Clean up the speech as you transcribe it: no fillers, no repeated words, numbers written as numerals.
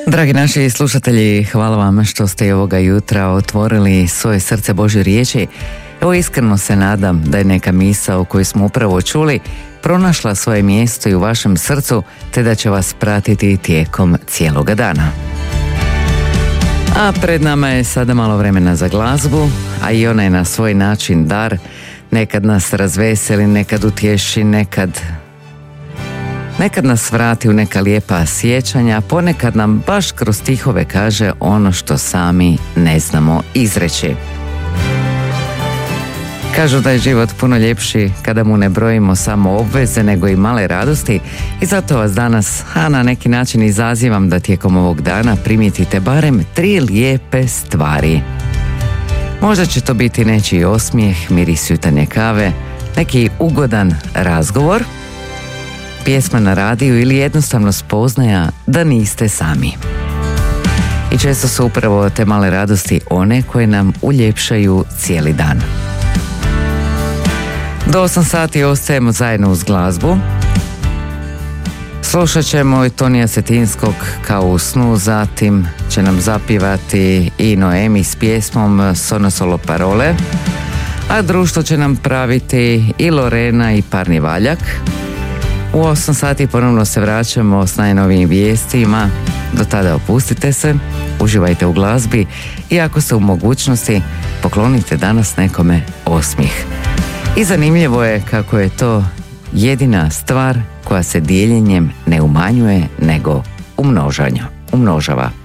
Dragi naši slušatelji, hvala vam što ste i ovoga jutra otvorili svoje srce Božje riječi. Evo, iskreno se nadam da je neka misao koju smo upravo čuli pronašla svoje mjesto i u vašem srcu, te da će vas pratiti tijekom cijeloga dana. A pred nama je sada malo vremena za glazbu, a i ona je na svoj način dar. Nekad nas razveseli, nekad utješi, nekad nas vrati u neka lijepa sjećanja, ponekad nam baš kroz stihove kaže ono što sami ne znamo izreći. Kažu da je život puno ljepši kada mu ne brojimo samo obveze nego i male radosti, i zato vas danas, a na neki način izazivam da tijekom ovog dana primijetite barem 3 lijepe stvari. Možda će to biti nečiji osmijeh, miris jutarnje kave, neki ugodan razgovor, pjesma na radiju ili jednostavno spoznaja da niste sami. I često su upravo te male radosti one koje nam uljepšaju cijeli dan. Do 8 sati ostajemo zajedno uz glazbu. Slušat ćemo i Tonija Cetinskog Kao u snu, zatim će nam zapivati i Noemi s pjesmom Sono solo parole, a društvo će nam praviti i Lorena i Parni Valjak. U 8 sati ponovno se vraćamo s najnovijim vijestima. Do tada opustite se, uživajte u glazbi i ako ste u mogućnosti, poklonite danas nekome osmijeh. I zanimljivo je kako je to jedina stvar koja se dijeljenjem ne umanjuje nego umnožava.